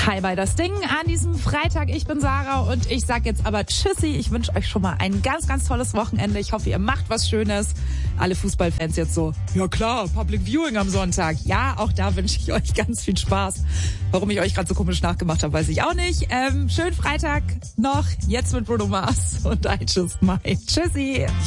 Hi bei das Ding an diesem Freitag. Ich bin Sarah und ich sag jetzt aber Tschüssi. Ich wünsche euch schon mal ein ganz, ganz tolles Wochenende. Ich hoffe, ihr macht was Schönes. Alle Fußballfans jetzt so, ja klar, Public Viewing am Sonntag. Ja, auch da wünsche ich euch ganz viel Spaß. Warum ich euch gerade so komisch nachgemacht habe, weiß ich auch nicht. Schönen Freitag noch. Jetzt mit Bruno Mars und I Just Might. Tschüssi.